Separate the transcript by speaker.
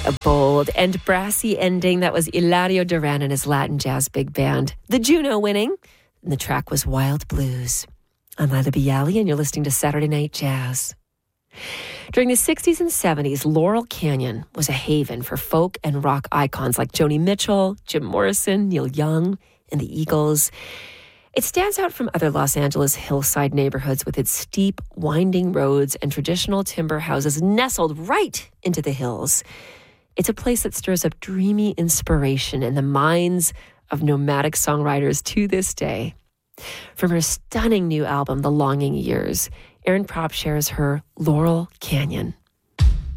Speaker 1: A bold and brassy ending. That was Eladio Duran and his Latin jazz big band. The Juno winning. And the track was Wild Blues. I'm Lila Bialy, and you're listening to Saturday Night Jazz. During the 60s and 70s, Laurel Canyon was a haven for folk and rock icons like Joni Mitchell, Jim Morrison, Neil Young, and the Eagles. It stands out from other Los Angeles hillside neighborhoods with its steep, winding roads and traditional timber houses nestled right into the hills. It's a place that stirs up dreamy inspiration in the minds of nomadic songwriters to this day. From her stunning new album, The Longing Years, Erin Propp shares her Laurel Canyon.